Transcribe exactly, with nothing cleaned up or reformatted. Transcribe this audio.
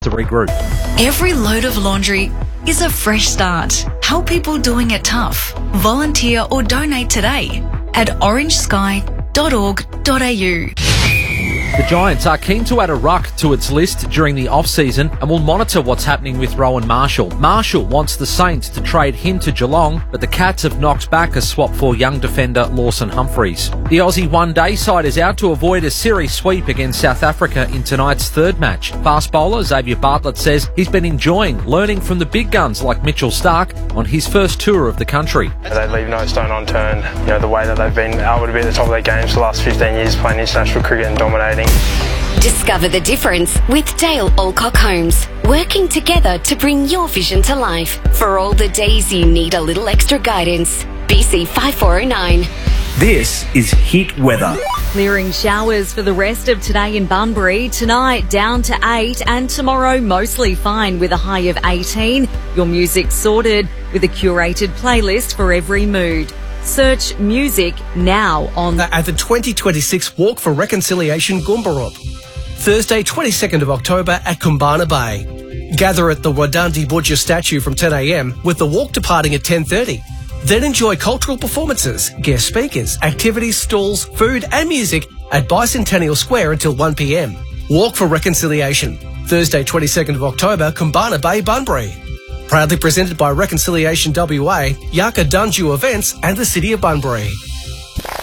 to regroup. Every load of laundry is a fresh start. Help people doing it tough. Volunteer or donate today at orange sky dot org dot a u. The Giants are keen to add a ruck to its list during the off-season and will monitor what's happening with Rowan Marshall. Marshall wants the Saints to trade him to Geelong, but the Cats have knocked back a swap for young defender Lawson Humphreys. The Aussie one-day side is out to avoid a series sweep against South Africa in tonight's third match. Fast bowler Xavier Bartlett says he's been enjoying learning from the big guns like Mitchell Starc on his first tour of the country. They leave no stone unturned. You know, the way that they've been able to be at the top of their games for the last fifteen years playing international cricket and dominating. Discover the difference with Dale Alcock Homes, working together to bring your vision to life. For all the days you need a little extra guidance. B C five four oh nine. This is Hit Weather. Clearing showers for the rest of today in Bunbury. Tonight down to eight, and tomorrow mostly fine with a high of eighteen. Your music sorted with a curated playlist for every mood. Search music now on at the twenty twenty-six Walk for Reconciliation Goombarup. Thursday twenty-second of October at Kumbana Bay. Gather at the Wadandi Budja statue from ten a m with the walk departing at ten thirty. Then enjoy cultural performances, guest speakers, activities, stalls, food and music at Bicentennial Square until one p m. Walk for Reconciliation. Thursday twenty-second of October, Kumbana Bay, Bunbury. Proudly presented by Reconciliation W A, Yaka Dunju Events and the City of Bunbury.